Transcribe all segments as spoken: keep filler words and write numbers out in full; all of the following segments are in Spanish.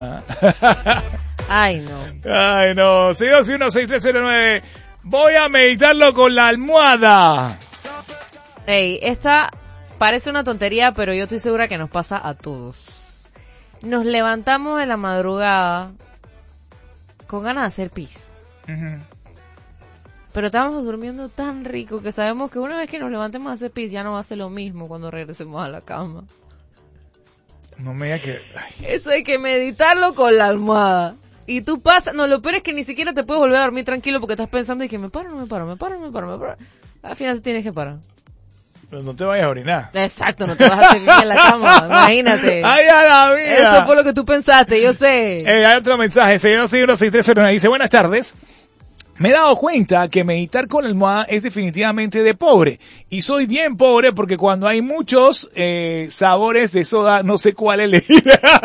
Ay, no. Ay, no. seis dos uno seis tres cero nueve. Voy a meditarlo con la almohada. Ey, esta parece una tontería, pero yo estoy segura que nos pasa a todos. Nos levantamos en la madrugada con ganas de hacer pis. Uh-huh. Pero estamos durmiendo tan rico que sabemos que una vez que nos levantemos a hacer pis ya no va a ser lo mismo cuando regresemos a la cama. No me digas que... Ay. Eso hay que meditarlo con la almohada. Y tú pasas... No, lo peor es que ni siquiera te puedes volver a dormir tranquilo porque estás pensando y que me paro, no me paro, me paro, me paro, me paro. Al final te tienes que parar. Pero no te vayas a orinar. Exacto, no te vas a hacer bien en la cama, imagínate. ¡Ay, a la vida! Eso fue lo que tú pensaste, yo sé. Eh, hay otro mensaje, seis dos uno seis tres cero nueve. Dice, buenas tardes. Me he dado cuenta que meditar con la almohada es definitivamente de pobre. Y soy bien pobre porque cuando hay muchos eh, sabores de soda, no sé cuál elegir.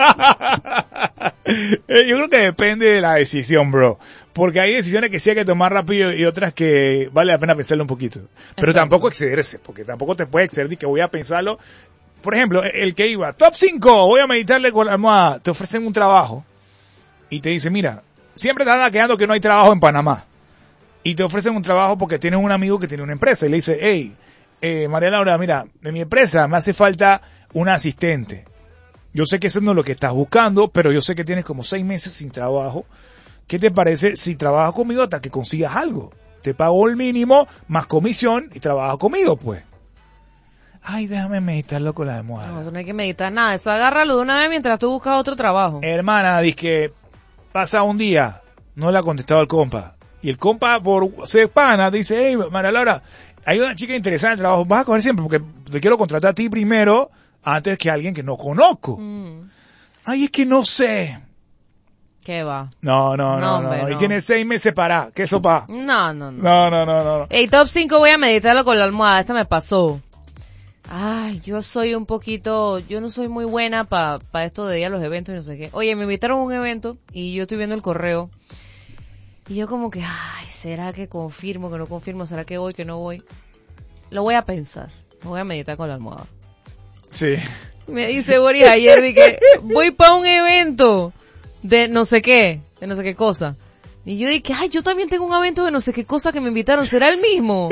eh, yo creo que depende de la decisión, bro. Porque hay decisiones que sí hay que tomar rápido y otras que vale la pena pensarlo un poquito. Pero Exacto. Tampoco excederse, porque tampoco te puede exceder y que voy a pensarlo. Por ejemplo, el que iba, top cinco, voy a meditarle con la almohada. Te ofrecen un trabajo y te dicen, mira, siempre te anda quedando que no hay trabajo en Panamá. Y te ofrecen un trabajo porque tienes un amigo que tiene una empresa y le dice, hey, eh, María Laura, mira, de mi empresa me hace falta un asistente. Yo sé que eso no es lo que estás buscando, pero yo sé que tienes como seis meses sin trabajo. ¿Qué te parece si trabajas conmigo hasta que consigas algo? Te pago el mínimo más comisión y trabajas conmigo, pues. Ay, déjame meditarlo con la almohada. No, eso no hay que meditar nada. Eso agárralo de una vez mientras tú buscas otro trabajo. Hermana, dice que pasa un día, no le ha contestado el compa. Y el compa, por ser pana, dice, hey, María Laura, hay una chica interesada en el trabajo, vas a coger siempre porque te quiero contratar a ti primero antes que a alguien que no conozco. Mm. Ay, es que no sé. ¿Qué va? No, no, no, no. Hombre, no. no. Y tiene seis meses para, ¿qué sopa? No, no, no. No, no, no, no. Ey, top cinco voy a meditarlo con la almohada, esta me pasó. Ay, yo soy un poquito, yo no soy muy buena para pa esto de ir a los eventos y no sé qué. Oye, me invitaron a un evento y yo estoy viendo el correo. Y yo como que, ay, ¿será que confirmo, que no confirmo? ¿Será que voy, que no voy? Lo voy a pensar. Me voy a meditar con la almohada. Sí. Me dice Boris ayer de que voy para un evento de no sé qué, de no sé qué cosa. Y yo dije, ay, yo también tengo un evento de no sé qué cosa que me invitaron. ¿Será el mismo?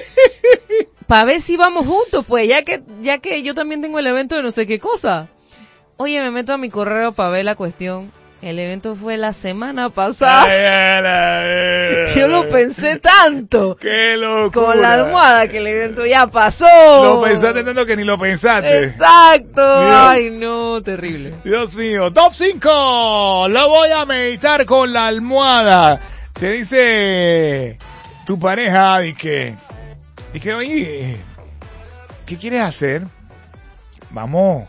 Para ver si vamos juntos, pues, ya que ya que yo también tengo el evento de no sé qué cosa. Oye, me meto a mi correo para ver la cuestión. El evento fue la semana pasada. Ay, ay, ay, ay. Yo lo pensé tanto. ¡Qué locura! Con la almohada que el evento ya pasó. Lo pensaste tanto que ni lo pensaste. Exacto. Dios. Ay, no, terrible. Dios mío. Top cinco. Lo voy a meditar con la almohada. Te dice tu pareja y que, y que, oye, ¿qué quieres hacer? Vamos.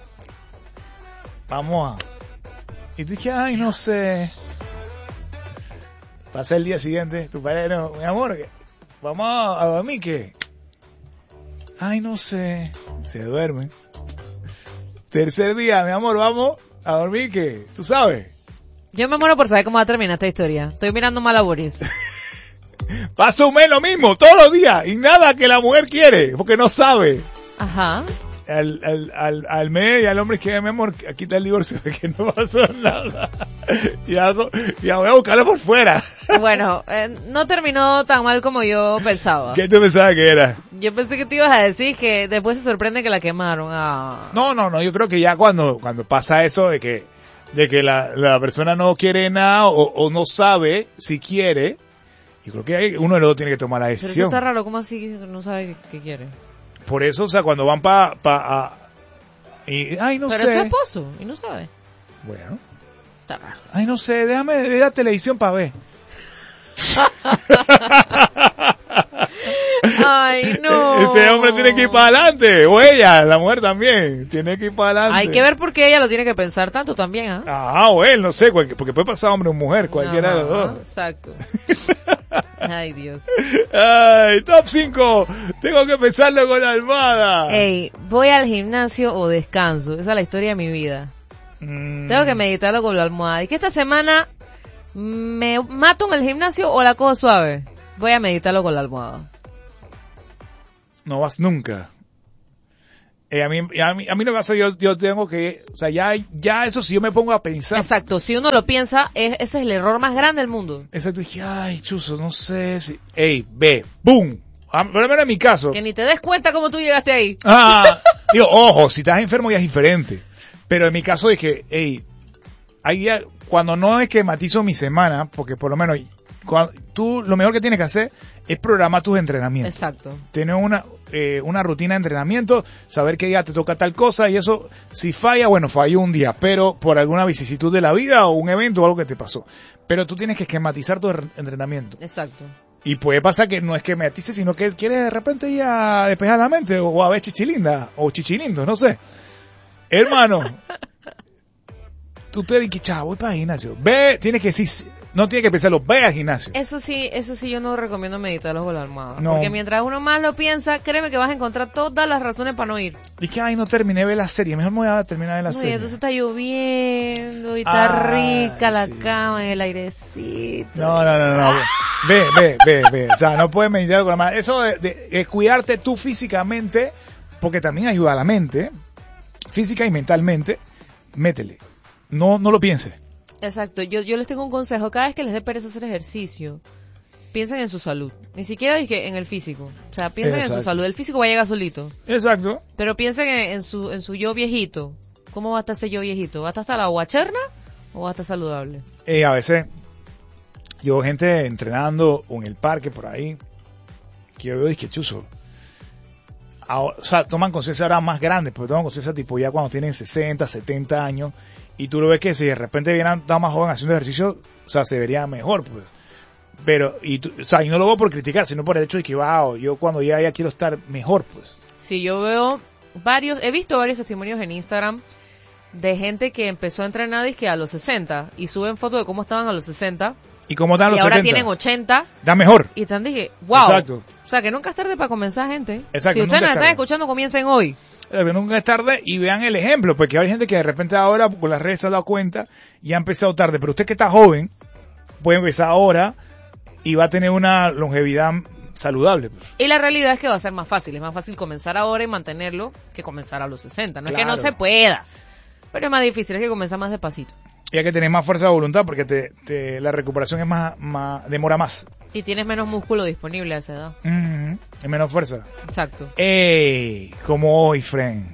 Vamos a... Y dije, ay, no sé. Pasa el día siguiente, tu padre, no, mi amor, vamos a dormir, ¿qué? Ay, no sé. Se duerme. Tercer día, mi amor, vamos a dormir, ¿qué? ¿Tú sabes? Yo me muero por saber cómo va a terminar esta historia. Estoy mirando mal a Boris. Pasa un mes lo mismo, todos los días, y nada que la mujer quiere, porque no sabe. Ajá. Al, al, al, al mes y al hombre que mi amor, aquí está el divorcio de que no pasó nada. Y hago, ya voy a buscarlo por fuera. Bueno, eh, no terminó tan mal como yo pensaba. ¿Qué tú pensabas que era? Yo pensé que te ibas a decir que después se sorprende que la quemaron. Ah. No, no, no, yo creo que ya cuando, cuando pasa eso de que, de que la, la persona no quiere nada o, o no sabe si quiere, yo creo que hay, uno de los dos tiene que tomar la decisión. Pero eso está raro, ¿cómo así que no sabe qué, qué quiere? Por eso, o sea, cuando van pa, pa, a, y, ay, no Pero sé. Pero es su esposo, y no sabe. Bueno. Está raro. Ay, no sé, déjame ver la televisión para ver. Ay, no. Ese hombre tiene que ir para adelante, o ella, la mujer también, tiene que ir para adelante. Hay que ver por qué ella lo tiene que pensar tanto también, ¿ah? ¿eh? Ah, o él, no sé, porque puede pasar hombre o mujer, cualquiera no, de los dos. Exacto. Ay, Dios. Ay, top cinco. Tengo que pensarlo con la almohada. Ey, ¿voy al gimnasio o descanso? Esa es la historia de mi vida. Mm. Tengo que meditarlo con la almohada. ¿Y que esta semana me mato en el gimnasio o la cojo suave? Voy a meditarlo con la almohada. No vas nunca. Eh, a mí, a mí, a mí no me pasa, yo, yo tengo que, o sea, ya, ya eso si yo me pongo a pensar. Exacto, si uno lo piensa, es, ese es el error más grande del mundo. Exacto, dije, ay, chuzo, no sé si, ey, ve, boom. Ah, por lo menos en mi caso. Que ni te des cuenta cómo tú llegaste ahí. Ah, digo, ojo, si estás enfermo ya es diferente. Pero en mi caso dije, hey, ahí ya, cuando no es que matizo mi semana, porque por lo menos cuando, tú lo mejor que tienes que hacer es programar tus entrenamientos. Exacto. Tener una, eh, una rutina de entrenamiento, saber qué día te toca tal cosa y eso, si falla, bueno, falló un día, pero por alguna vicisitud de la vida o un evento o algo que te pasó. Pero tú tienes que esquematizar tu entrenamiento. Exacto. Y puede pasar que no es que matices, sino que quieres de repente ir a despejar la mente o a ver chichilinda o chichilindo, no sé. Hermano, tú te dices, chavo, voy para el gimnasio. Ve, tienes que decir, no tienes que pensarlo, ve al gimnasio. Eso sí, eso sí yo no recomiendo meditarlo con la almohada. No. Porque mientras uno más lo piensa, créeme que vas a encontrar todas las razones para no ir. Y que, ay, no terminé de ver la serie, mejor me voy a terminar de la No, y serie. entonces está lloviendo y está Ay, rica la sí. cama en el airecito. No, no, no, no. Ve, ve, ve, ve. O sea, no puedes meditar con la mano. Eso de, de, de cuidarte tú físicamente, porque también ayuda a la mente, física y mentalmente, métele. No, no lo pienses. Exacto, yo, yo les tengo un consejo, cada vez que les dé pereza hacer ejercicio, piensen en su salud, ni siquiera dije en el físico, o sea, piensen Exacto. en su salud, el físico va a llegar solito, Exacto. pero piensen en, en su en su yo viejito, ¿cómo va a estar ese yo viejito? ¿Va a estar hasta la guacherna o va a estar saludable? Eh, a veces, yo veo gente entrenando o en el parque por ahí, que yo veo y que chuzo. Ahora, o sea, toman conciencia ahora más grandes, pero toman conciencia tipo ya cuando tienen sesenta, setenta años, y tú lo ves que si de repente vienen tan más joven haciendo ejercicio, o sea, se vería mejor, pues. Pero, y tú, o sea, y no lo veo por criticar, sino por el hecho de que, wow, yo cuando ya, ya quiero estar mejor, pues. Sí, yo veo varios, he visto varios testimonios en Instagram de gente que empezó a entrenar dizque a los sesenta y suben fotos de cómo estaban a los sesenta ¿Y cómo están y los ahora setenta? tienen ochenta Da mejor. y están dije, wow. Exacto. O sea, que nunca es tarde para comenzar, gente. Exacto, Si nunca ustedes nos es están tarde. escuchando, comiencen hoy. Eh, que nunca es tarde y vean el ejemplo, porque hay gente que de repente ahora con las redes se ha dado cuenta y ha empezado tarde, pero usted que está joven puede empezar ahora y va a tener una longevidad saludable. Pues. Y la realidad es que va a ser más fácil. Es más fácil comenzar ahora y mantenerlo que comenzar a los sesenta. No es que no Claro. se pueda, pero es más difícil, es que comenzar más despacito. Y hay que tener más fuerza de voluntad porque te, te, la recuperación es más, más demora más. Y tienes menos músculo disponible a esa edad. Mm-hmm. Y menos fuerza. Exacto. ¡Ey! Como hoy, friend.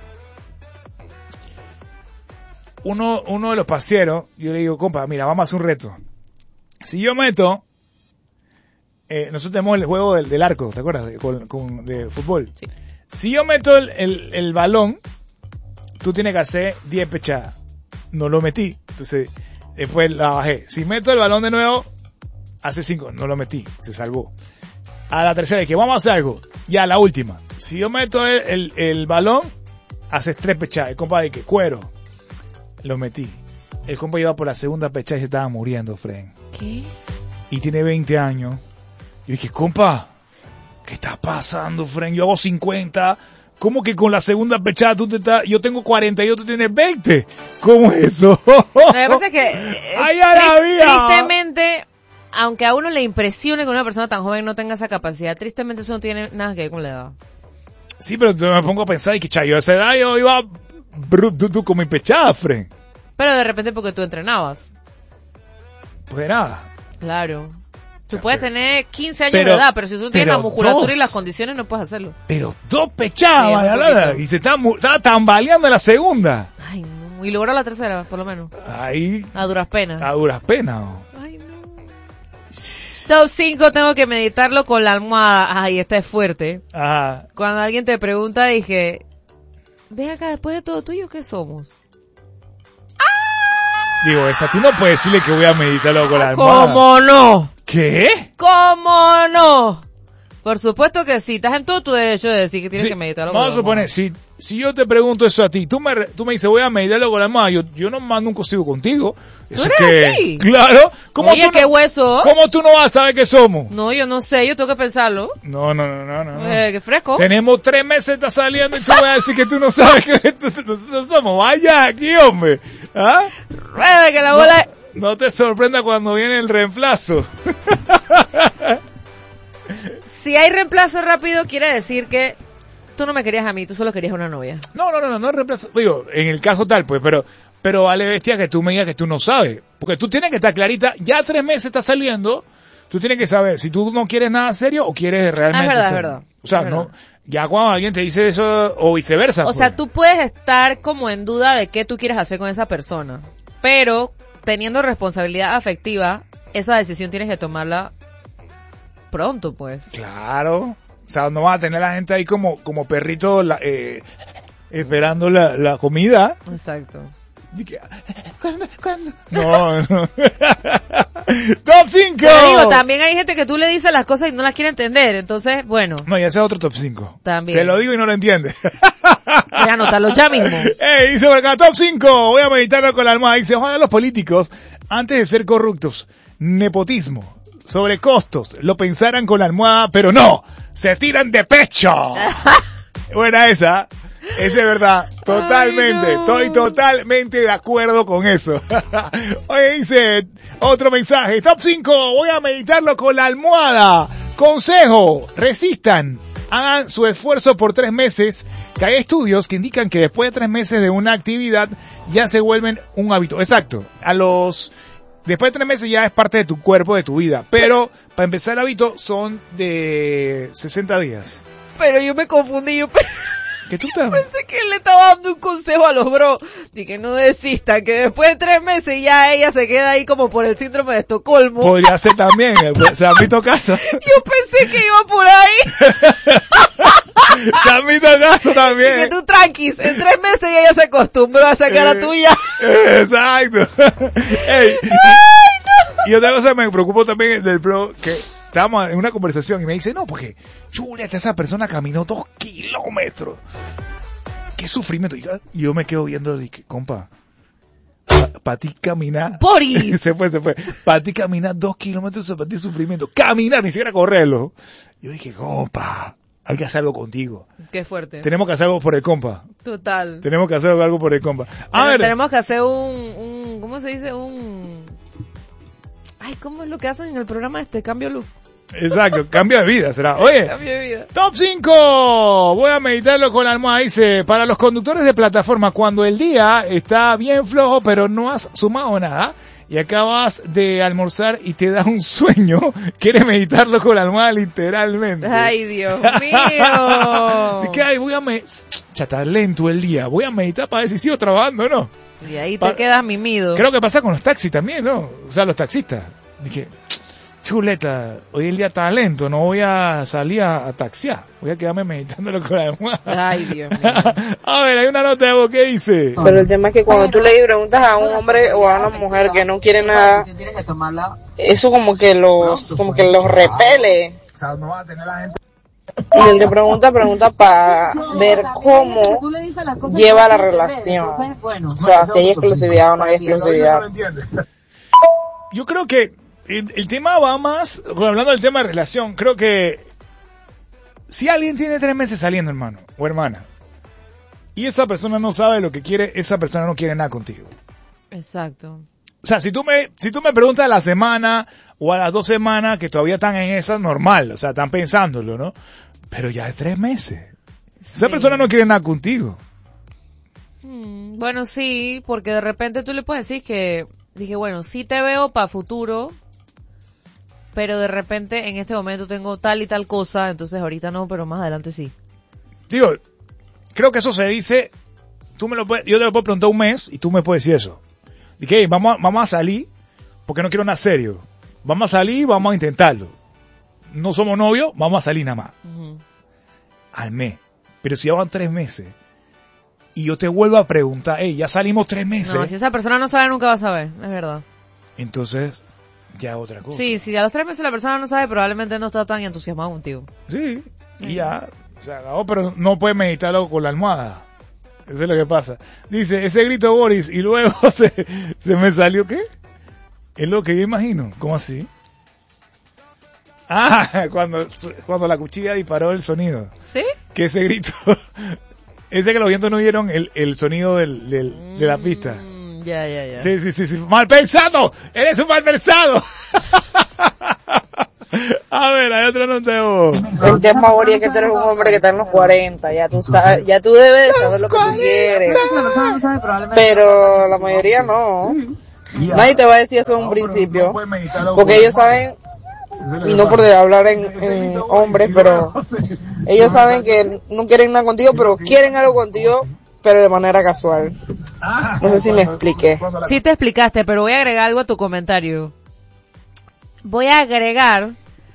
Uno, uno de los pasieros, yo le digo, compa, mira, vamos a hacer un reto. Si yo meto, eh, nosotros tenemos el juego del, del arco, ¿te acuerdas? De, con, con, de fútbol. Sí. Si yo meto el, el, el balón, tú tienes que hacer diez pechadas. No lo metí, entonces después la bajé. Si meto el balón de nuevo, hace cinco, no lo metí, se salvó. A la tercera vez que vamos a hacer algo, ya la última. Si yo meto el, el, el balón, haces tres pechadas. El compa de que cuero, lo metí. El compa iba por la segunda pechada y se estaba muriendo, friend. ¿Qué? Y tiene veinte años. Yo dije, compa, ¿qué está pasando, friend? Yo hago cincuenta. ¿Cómo que con la segunda pechada tú te estás... Yo tengo cuarenta y tú tienes veinte? ¿Cómo es eso? Lo que pasa es que, eh, ¡Ay, a la tri- vida! tristemente, aunque a uno le impresione que una persona tan joven no tenga esa capacidad, tristemente eso no tiene nada que ver con la edad. Sí, pero yo me pongo a pensar y que, chayo, a esa edad yo iba bruto con mi pechada, friend. Pero de repente porque tú entrenabas. Pues nada. Claro. Tú O sea, puedes pero- tener quince años pero- de edad, pero si tú no tienes pero la musculatura dos. y las condiciones no puedes hacerlo. Pero dos pechadas, Sí, un vaya, la- poquito. y se está, mu- está tambaleando en la segunda. Ay, no. Y logra la tercera, por lo menos. Ahí, A duras penas. a duras penas. ¿No? Ay, no. Top cinco tengo que meditarlo con la almohada. Ay, esta es fuerte. Ajá. Cuando alguien te pregunta, dije, ven acá, después de todo tuyo, ¿qué somos? Digo, esa, tú no puedes decirle que voy a meditarlo con la almohada. ¿Cómo no? ¿Qué? ¿Cómo no? Por supuesto que sí, estás en todo tu derecho de decir que tienes Sí, que meditarlo con vamos la a suponer, si, si yo te pregunto eso a ti, tú me, re- tú me dices, voy a meditarlo con la almohada, yo, yo no mando un consigo contigo. Eso eres que, así? Claro. ¿Cómo Oye, tú qué no, hueso. ¿Cómo tú no vas a saber qué somos? No, yo no sé, yo tengo que pensarlo. No, no, no, no, no. no. Eh, qué fresco. Tenemos tres meses de estar saliendo y tú vas a decir que tú no sabes que nosotros somos. Vaya aquí, hombre. ¿Ah? Rueda, que la bola... No te sorprenda cuando viene el reemplazo. Si hay reemplazo rápido, quiere decir que tú no me querías a mí, tú solo querías una novia. No, no, no, no, no reemplaza, digo, en el caso tal, pues, pero, pero vale bestia que tú me digas que tú no sabes. Porque tú tienes que estar clarita, ya tres meses estás saliendo, tú tienes que saber si tú no quieres nada serio o quieres realmente. Ah, es verdad, serio. es verdad. O sea, es no, verdad. ya cuando alguien te dice eso, o viceversa. O pues. sea, tú puedes estar como en duda de qué tú quieres hacer con esa persona, pero teniendo responsabilidad afectiva, esa decisión tienes que tomarla pronto, pues. Claro. O sea, no vas a tener a la gente ahí como, como perrito la, eh, esperando la, la comida. Exacto. ¿Cuándo? ¿Cuándo? No, no. Top cinco. Pero digo, también hay gente que tú le dices las cosas y no las quiere entender, entonces, bueno. No, y ese es otro top cinco. También. Te lo digo y no lo entiendes. Voy a anotarlo ya mismo. Ey, dice por acá, top cinco. Voy a meditarlo con la almohada. Dice, ojalá los políticos, antes de ser corruptos, nepotismo, sobrecostos, lo pensaran con la almohada, pero no, se tiran de pecho. Buena esa. Esa es verdad, totalmente, Ay, no. estoy totalmente de acuerdo con eso. Oye, dice otro mensaje, top cinco, voy a meditarlo con la almohada. Consejo, resistan, hagan su esfuerzo por tres meses, que hay estudios que indican que después de tres meses de una actividad ya se vuelven un hábito. Exacto, a los... Después de tres meses ya es parte de tu cuerpo, de tu vida, pero para empezar el hábito son de sesenta días. Pero yo me confundí, yo pensé... ¿Qué tú estás? Pensé que él le estaba dando un consejo a los bros y que no desistan, que después de tres meses ya ella se queda ahí como por el síndrome de Estocolmo. Podría ser también, se han visto casos. Yo pensé que iba por ahí. Se han visto casos también. Y que tú tranquis, en tres meses ya ella se acostumbró a sacar Eh, la tuya. Exacto. Ey, y otra cosa me preocupó también del bro que estábamos en una conversación y me dice, no, porque chuleta, esa persona caminó dos kilómetros. Qué sufrimiento. Y yo, y yo me quedo viendo y que, compa, para pa ti caminar. Boris. se fue, se fue. Para ti caminar dos kilómetros, para ti sufrimiento. Caminar, ni siquiera correrlo. Yo dije, compa, hay que hacer algo contigo. Qué fuerte. Tenemos que hacer algo por el compa. Total. Tenemos que hacer algo por el compa. A Bueno, ver. tenemos que hacer un, un, ¿cómo se dice? Un... Ay, ¿cómo es lo que hacen en el programa este? Cambio look. Exacto, cambio de vida será. Oye, Cambio de vida. top cinco. Voy a meditarlo con la almohada. Dice, para los conductores de plataforma, cuando el día está bien flojo, pero no has sumado nada, y acabas de almorzar y te da un sueño, quieres meditarlo con la almohada literalmente. Ay, Dios mío. ¿De qué hay? Voy a meditar. Chata, lento el día. Voy a meditar para ver si sigo trabajando o no. Y ahí te Pa- quedas mimido. Creo que pasa con los taxis también, ¿no? O sea, los taxistas. Dije, chuleta, hoy el día está lento, no voy a salir a, a taxiar. Voy a quedarme meditándolo con la almohada. Ay, Dios mío. A ver, hay una nota de voz que dice. Pero el tema es que cuando tú le preguntas a un hombre o a una mujer que no quiere nada, eso como que los, como que los repele. O sea, no va a tener la gente. Y él te pregunta, pregunta para ver cómo lleva la relación. O sea, si hay exclusividad o no hay exclusividad. Yo creo que el, el tema va más, hablando del tema de relación, creo que si alguien tiene tres meses saliendo, hermano o hermana, y esa persona no sabe lo que quiere, esa persona no quiere nada contigo. Exacto. O sea, si tú me, si tú me preguntas a la semana o a las dos semanas que todavía están en esa, normal, o sea, están pensándolo, ¿no? Pero ya de tres meses. Esa Sí. persona no quiere nada contigo. Mm, Bueno, sí, porque de repente tú le puedes decir que, dije, bueno, sí te veo para futuro, pero de repente en este momento tengo tal y tal cosa, entonces ahorita no, pero más adelante sí. Digo, creo que eso se dice, tú me lo puedes, yo te lo puedo preguntar un mes y tú me puedes decir eso. Dije, hey, vamos a, vamos a salir porque no quiero nada serio. Vamos a salir, vamos a intentarlo. No somos novios, vamos a salir nada más. Ujú. Al mes. Pero si ya van tres meses y yo te vuelvo a preguntar, hey, ya salimos tres meses. No, si esa persona no sabe, nunca va a saber, es verdad. Entonces, ya es otra cosa. Sí, si a los tres meses la persona no sabe, probablemente no está tan entusiasmado contigo. Sí, y ya, se acabó, pero no puedes meditarlo con la almohada. Eso es lo que pasa. Dice, ese grito Boris, y luego se, se me salió, ¿qué? Es lo que yo imagino. ¿Cómo así? Ah, cuando, cuando la cuchilla disparó el sonido. ¿Sí? Que ese grito, ese que los vientos no oyeron el, el sonido del, del, de la pista. Mm, ya, ya, ya. Sí, sí, sí, sí. Mal pensado. Eres un mal pensado. A ver, hay otra nota de voz. El tema, Bori, es que tú eres un hombre que está en los cuarenta, ya tú sabes, ya tú debes saber lo que tú quieres. Pero la mayoría no. Nadie te va a decir eso en un principio, porque ellos saben, y no por hablar en, en hombres, pero ellos saben que no quieren nada contigo, pero quieren algo contigo, pero de manera casual. No sé si me expliqué. Sí te explicaste, pero voy a agregar algo a tu comentario. Voy a agregar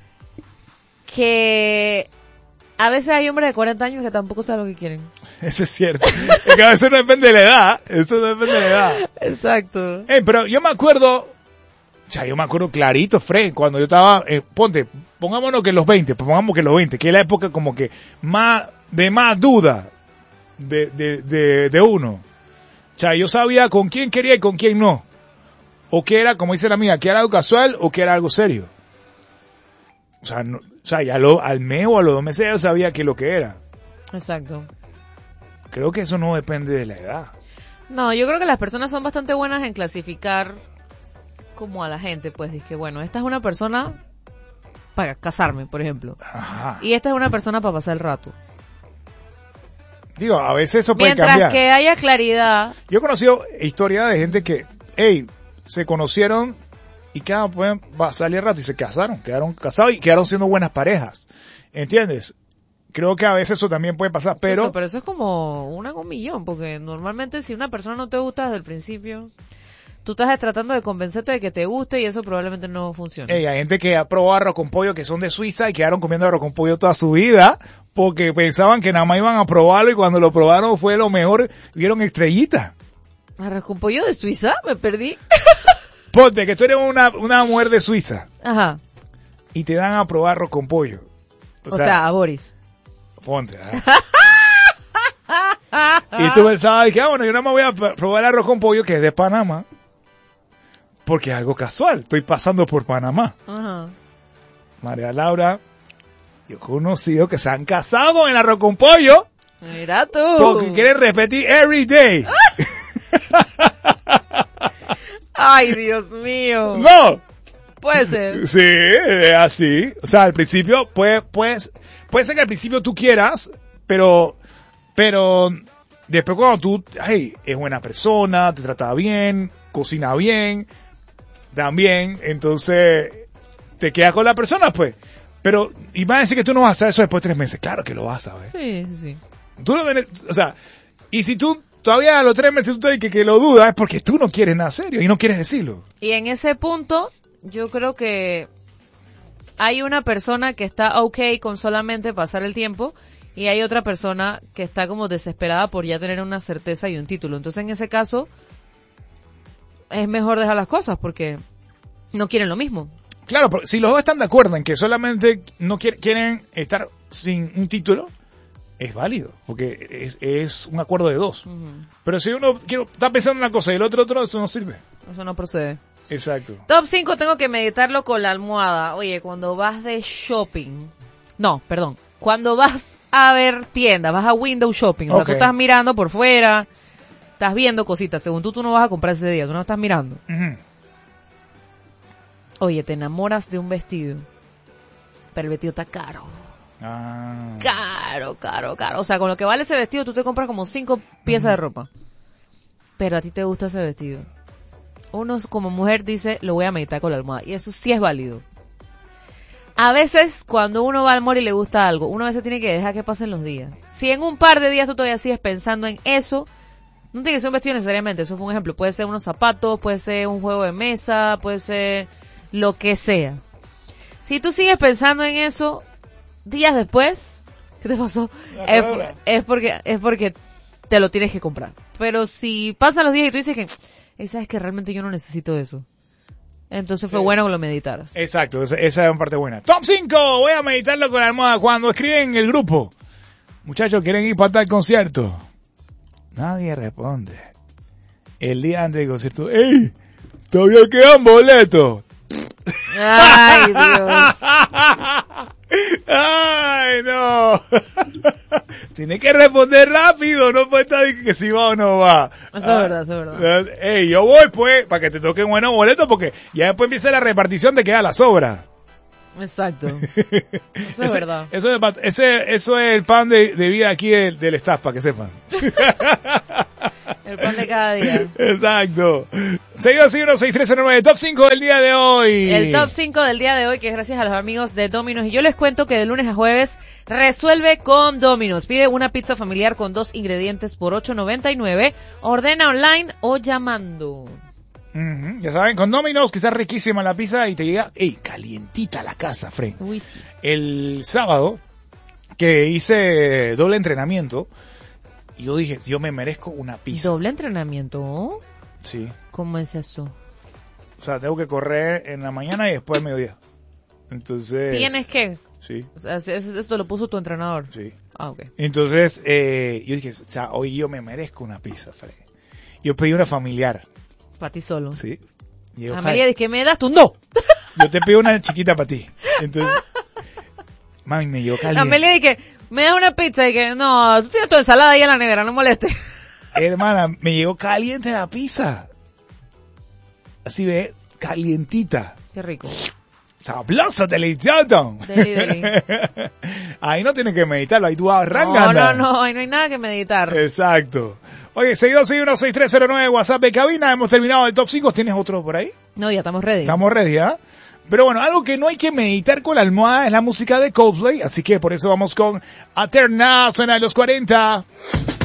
que a veces hay hombres de cuarenta años que tampoco saben lo que quieren. Eso es cierto. Es que a veces no depende de la edad. Eso no depende de la edad. Exacto. Hey, pero yo me acuerdo, o sea, yo me acuerdo clarito, Fred, cuando yo estaba, eh, ponte, pongámonos que los veinte, pongamos que los veinte, que es la época como que más, de más duda de, de, de, de uno. O sea, yo sabía con quién quería y con quién no. O que era, como dice la mía, que era algo casual o que era algo serio. O sea, no, o sea ya lo, al mes o a los dos meses yo sabía que lo que era. Exacto. Creo que eso no depende de la edad. No, yo creo que las personas son bastante buenas en clasificar como a la gente, pues, dice que bueno, esta es una persona para casarme, por ejemplo. Ajá. Y esta es una persona para pasar el rato. Digo, a veces eso puede Mientras cambiar. que haya claridad. Yo he conocido historias de gente que, hey, se conocieron y quedaron, pueden salir rato y se casaron, quedaron casados y quedaron siendo buenas parejas. ¿Entiendes? Creo que a veces eso también puede pasar, pero... Eso, pero eso es como una con un millón, porque normalmente si una persona no te gusta desde el principio, tú estás tratando de convencerte de que te guste y eso probablemente no funciona. Hey, hay gente que ha probado arroz con pollo que son de Suiza y quedaron comiendo arroz con pollo toda su vida porque pensaban que nada más iban a probarlo y cuando lo probaron fue lo mejor, vieron estrellitas. ¿Arroz con pollo de Suiza? Me perdí. Ponte que tú eres una, una mujer de Suiza. Ajá. Y te dan a probar arroz con pollo. O, o sea, sea, a Boris. Ponte, ¿eh? Y tú pensabas que, ah, bueno, yo nada más voy a probar el arroz con pollo que es de Panamá. Porque es algo casual. Estoy pasando por Panamá. Ajá. María Laura, yo he conocido que se han casado en arroz con pollo. Mira tú. Porque quieren repetir every day. Ay, Dios mío. No. Puede ser. Sí, es así. O sea, al principio puede, puedes, puede ser que al principio tú quieras, pero, pero después cuando tú, hey, es buena persona, te trata bien, cocina bien, también, entonces te quedas con la persona, pues. Pero, y van a decir que tú no vas a hacer eso después de tres meses. Claro que lo vas a ver. Sí, sí, sí. Tú lo ves, o sea, y si tú todavía a los tres meses tú te dices que, que lo dudas, es porque tú no quieres nada serio y no quieres decirlo. Y en ese punto, yo creo que hay una persona que está okay con solamente pasar el tiempo y hay otra persona que está como desesperada por ya tener una certeza y un título. Entonces, en ese caso, es mejor dejar las cosas porque no quieren lo mismo. Claro, porque si los dos están de acuerdo en que solamente no quieren, quieren estar sin un título, es válido, porque es, es un acuerdo de dos. Uh-huh. Pero si uno quiere, está pensando en una cosa y el otro otro, eso no sirve. Eso no procede. Exacto. Top cinco tengo que meditarlo con la almohada. Oye, cuando vas de shopping, no, perdón, cuando vas a ver tiendas, vas a window shopping, o sea, okay. Tú estás mirando por fuera, estás viendo cositas, según tú, tú no vas a comprar ese día, tú no estás mirando. Uh-huh. Oye, te enamoras de un vestido, pero el vestido está caro. Ah. Caro, caro, caro. O sea, con lo que vale ese vestido, tú te compras como cinco piezas uh-huh. de ropa. Pero a ti te gusta ese vestido. Uno como mujer dice, lo voy a meditar con la almohada. Y eso sí es válido. A veces, cuando uno va al mall y le gusta algo, uno a veces tiene que dejar que pasen los días. Si en un par de días tú todavía sigues pensando en eso, no tiene que ser un vestido necesariamente. Eso fue un ejemplo. Puede ser unos zapatos, puede ser un juego de mesa, puede ser lo que sea. Si tú sigues pensando en eso, días después, ¿qué te pasó? Es, es porque es porque te lo tienes que comprar. Pero si pasan los días y tú dices que, hey, sabes que realmente yo no necesito eso, entonces fue sí. bueno que lo meditaras. Exacto, esa, esa es una parte buena. Top cinco, voy a meditarlo con la almohada. Cuando escriben en el grupo, muchachos, ¿quieren ir para tal concierto? Nadie responde. El día antes del concierto, ¡ey! Todavía quedan boletos. Ay, Dios. Ay, no. Tiene que responder rápido, no puede estar que si va o no va. Eso es verdad, eso es verdad. Ey, yo voy pues, para que te toquen buenos boletos, porque ya después empieza la repartición, te queda la sobra. Exacto. Eso es ese, verdad. Eso es, ese, eso es el pan de, de vida aquí del, del staff, para que sepan. El pan de cada día. Exacto. seis dos uno seis tres cero nueve, top cinco del día de hoy. El top cinco del día de hoy, que es gracias a los amigos de Domino's. Y yo les cuento que de lunes a jueves resuelve con Domino's. Pide una pizza familiar con dos ingredientes por ocho noventa y nueve. Ordena online o llamando. Uh-huh. Ya saben, con Domino's, que está riquísima la pizza y te llega, ey, calientita a la casa, Fred. Uy, sí. El sábado, que hice doble entrenamiento, y yo dije, yo me merezco una pizza. ¿Doble entrenamiento? Sí. ¿Cómo es eso? O sea, tengo que correr en la mañana y después al mediodía. Entonces... ¿Tienes que? Sí. O sea, esto lo puso tu entrenador. Sí. Ah, ok. Entonces, eh, yo dije, o sea, hoy yo me merezco una pizza, Fred. Yo pedí una familiar. Para ti solo. Sí. Y yo, Amelia dice que me das tú, no. Yo te pido una chiquita para ti. Entonces, mami, me llegó caliente. Amelia dice que me das una pizza y que no, tú tienes tu ensalada ahí en la nevera, no molestes. Hermana, me llegó caliente la pizza. Así ve, calientita. Qué rico. Sabrosa, delicioso. Deli, deli. Ahí no tienes que meditarlo, ahí tú No, arrancas. no, no, ahí no hay nada que meditar. Exacto. Oye, seis dos uno seis tres cero nueve, WhatsApp de cabina. Hemos terminado el top cinco. ¿Tienes otro por ahí? No, ya estamos ready. Estamos ready, ¿ah? ¿eh? Pero bueno, algo que no hay que meditar con la almohada es la música de Coldplay. Así que por eso vamos con Aterna, suena de los cuarenta.